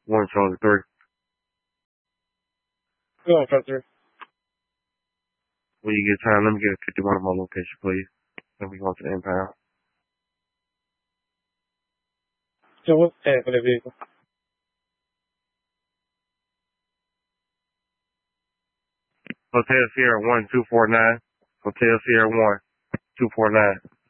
1 Charlie 3. Go on, Fester. When you get time, let me get a 51 of my location, please. Let me go to the impound. So what's the tag for that vehicle? Hotel Sierra 1249. Hotel Sierra 1249.